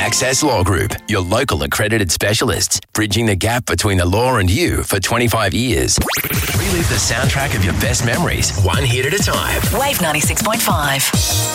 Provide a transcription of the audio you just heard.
Access Law Group, your local accredited specialists, bridging the gap between the law and you for 25 years. Relive the soundtrack of your best memories, one hit at a time. Wave 96.5.